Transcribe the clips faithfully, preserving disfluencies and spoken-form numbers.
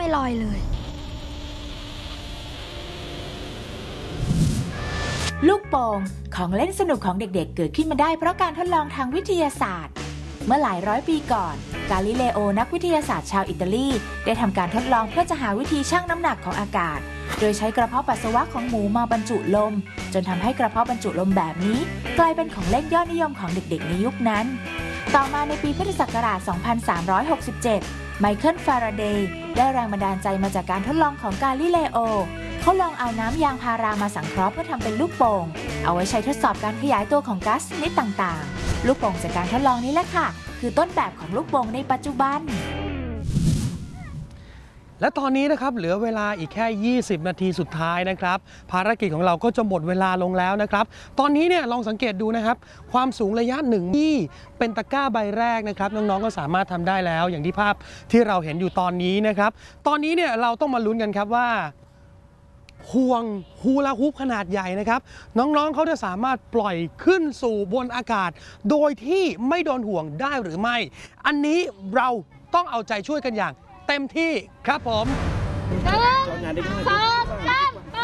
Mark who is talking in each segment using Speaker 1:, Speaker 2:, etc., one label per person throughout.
Speaker 1: ลอยเลย
Speaker 2: ลูกโป่งของเล่นสนุกของเด็กๆเกิดขึ้นมาได้เพราะการทดลองทางวิทยาศาสตร์เมื่อหลายร้อยปีก่อนกาลิเลโอนักวิทยาศาสตร์ชาวอิตาลีได้ทำการทดลองเพื่อจะหาวิธีชั่งน้ำหนักของอากาศโดยใช้กระเพาะปัสสาวะของหมูมาบรรจุลมจนทำให้กระเพาะบรรจุลมแบบนี้กลายเป็นของเล่นยอดนิยมของเด็กๆในยุคนั้นต่อมาในปีพุทธศักราช สองพันสามร้อยหกสิบเจ็ด ไมเคิล ฟาราเดย์ได้แรงบันดาลใจมาจากการทดลองของกาลิเลโอเขาลองเอาน้ำยางพารามาสังเคราะห์เพื่อทำเป็นลูกโป่งเอาไว้ใช้ทดสอบการขยายตัวของก๊าซชนิดต่างๆลูกโป่งจากการทดลองนี้แหละค่ะคือต้นแบบของลูกโป่งในปัจจุบัน
Speaker 3: และตอนนี้นะครับเหลือเวลาอีกแค่ยี่สิบนาทีสุดท้ายนะครับภารกิจของเราก็จะหมดเวลาลงแล้วนะครับตอนนี้เนี่ยลองสังเกตดูนะครับความสูงระยะหนึ่งที่เป็นตะกร้าใบแรกนะครับน้องๆก็สามารถทำได้แล้วอย่างที่ภาพที่เราเห็นอยู่ตอนนี้นะครับตอนนี้เนี่ยเราต้องมาลุ้นกันครับว่าห่วงฮูลาฮูปขนาดใหญ่นะครับน้องๆเขาจะสามารถปล่อยขึ้นสู่บนอากาศโดยที่ไม่โดนห่วงได้หรือไม่อันนี้เราต้องเอาใจช่วยกันอย่างเต็มที่ครับผม
Speaker 1: หนึ่งสองสามไป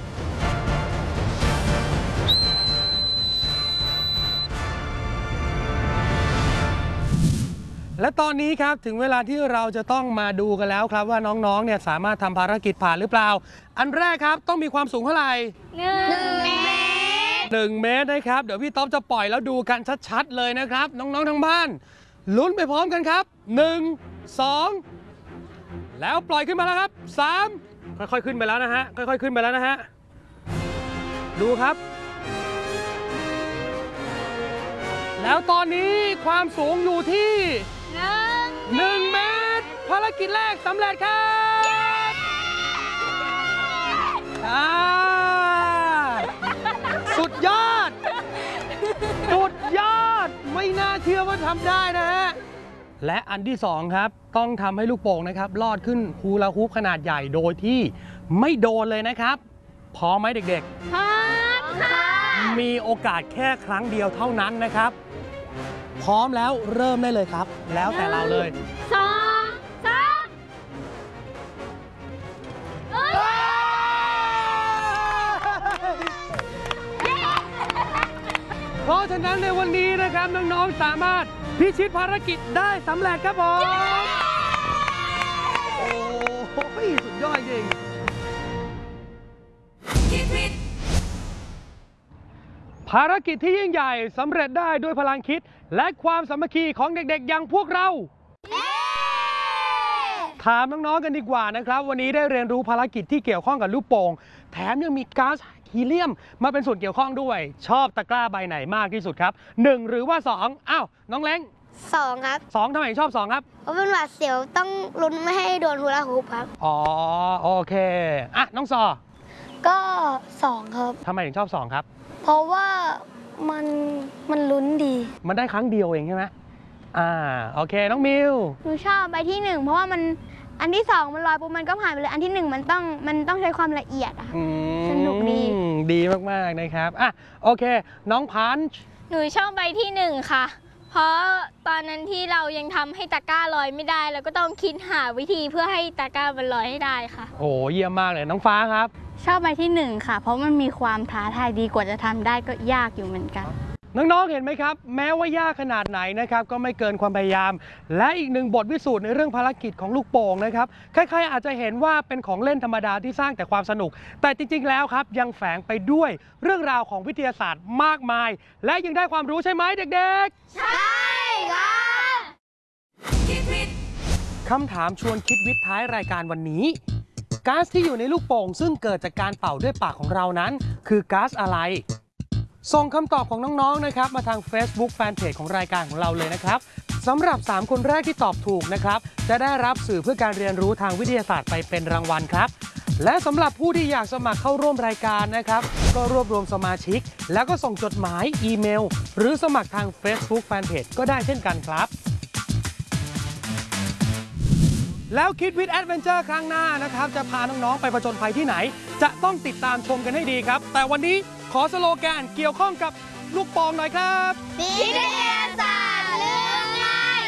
Speaker 3: และตอนนี้ครับถึงเวลาที่เราจะต้องมาดูกันแล้วครับว่าน้องๆเนี่ยสามารถทำภารกิจผ่านหรือเปล่าอันแรกครับต้องมีความสูงเท่าไหร่
Speaker 1: หนึ่งเมตร
Speaker 3: หนึ่งเมตรนะครับเดี๋ยวพี่ต๊อบจะปล่อยแล้วดูกันชัดๆเลยนะครับน้องๆทั้งบ้านลุ้นไปพร้อมกันครับหนึ่ง สองแล้วปล่อยขึ้นมาแล้วครับสามค่อยๆขึ้นไปแล้วนะฮะค่อยๆขึ้นไปแล้วนะฮะดูครับแล้วตอนนี้ความสูงอยู่ที่หนึ่งเมตรภารกิจแรกสำเร็จครับสุดยอดสุดยอดไม่น่าเชื่อว่าทำได้นะฮะและอันที่สองครับต้องทำให้ลูกโป่งนะครับลอดขึ้นฮูลาฮูปขนาดใหญ่โดยที่ไม่โดนเลยนะครับพร้อมไหมเด็กๆพร้อมค่ะมีโอกาสแค่ครั้งเดียวเท่านั้นนะครับพร้อมแล้วเริ่มได้เลยครับแล้วแต่เราเลย
Speaker 1: สองสาม
Speaker 3: เพราะฉะนั้นในวันนี้นะครับน้องๆสามารถพิชิตภารกิจได้สำเร็จครับผมโอ้โหสุดยอดจริงภารกิจที่ยิ่งใหญ่สำเร็จได้ด้วยพลังคิดและความสามัคคีของเด็กๆอย่างพวกเราถามน้องๆกันดีกว่านะครับวันนี้ได้เรียนรู้ภารกิจที่เกี่ยวข้องกับลูกโป่งแถมยังมีก๊าซฮีเลียมมาเป็นส่วนเกี่ยวข้องด้วยชอบตะกร้าใบไหนมากที่สุดครับหนึ่งหรือว่าสองอ้าวน้องเล้ง
Speaker 1: สองครับ
Speaker 3: สองทำไมชอบสองครับ
Speaker 1: เพราะเป็นหวาดเสียวต้องลุ้นไม่ให้โดนฮูลาฮูปครับ
Speaker 3: อ๋อโอเคอ่ะน้องซอ
Speaker 1: ก็สองครับ
Speaker 3: ทำไมถึงชอบสองครับ
Speaker 1: เพราะว่ามันมันลุ้นดี
Speaker 3: มันได้ครั้งเดียวเองใช่ไหมอ่าโอเคน้องมิว
Speaker 4: หนูชอบใบที่หนึ่งเพราะว่ามันอันที่สองมันลอยปุ๊บมันก็ผ่านไปเลยอันที่หนึ่งมันต้องมันต้องใช้ความละเอียดอะสนุกดี
Speaker 3: ดีมากๆนะครับอ่ะโอเคน้องพันช์
Speaker 5: หนูชอบใบที่หนึ่งค่ะเพราะตอนนั้นที่เรายังทำให้ตะกร้าลอยไม่ได้เราก็ต้องคิดหาวิธีเพื่อให้ตะกร้ามันลอยให้ได้ค่ะ
Speaker 3: โอ้เยี่ยมมากเลยน้องฟ้าครับ
Speaker 4: ชอบใบที่หนึ่งค่ะเพราะมันมีความท้าทายดีกว่าจะทำได้ก็ยากอยู่เหมือนกัน
Speaker 3: น้องๆเห็นไหมครับแม้ว่ายากขนาดไหนนะครับก็ไม่เกินความพยายามและอีกหนึ่งบทพิสูจน์ในเรื่องภารกิจของลูกโป่งนะครับใครๆอาจจะเห็นว่าเป็นของเล่นธรรมดาที่สร้างแต่ความสนุกแต่จริงๆแล้วครับยังแฝงไปด้วยเรื่องราวของวิทยาศาสตร์มากมายและยังได้ความรู้ใช่ไหมเด็กๆใช่ค่ะคำถามชวนคิดวิทย์ท้ายรายการวันนี้ก๊าซที่อยู่ในลูกโป่งซึ่งเกิดจากการเป่าด้วยปากของเรานั้นคือก๊าซอะไรส่งคำตอบของน้องๆนะครับมาทาง Facebook Fanpage ของรายการของเราเลยนะครับสำหรับสามคนแรกที่ตอบถูกนะครับจะได้รับสื่อเพื่อการเรียนรู้ทางวิทยาศาสตร์ไปเป็นรางวัลครับและสำหรับผู้ที่อยากสมัครเข้าร่วมรายการนะครับก็รวบรวมสมาชิกแล้วก็ส่งจดหมายอีเมลหรือสมัครทาง Facebook Fanpage ก็ได้เช่นกันครับแล้วคิดวิทย์แอดเวนเจอร์ครั้งหน้านะครับจะพาน้องๆไปผจญภัยที่ไหนจะต้องติดตามชมกันให้ดีครับแต่วันนี้ขอสโลแกนเกี่ยวข้องกับลูกโป่งหน่อยครับ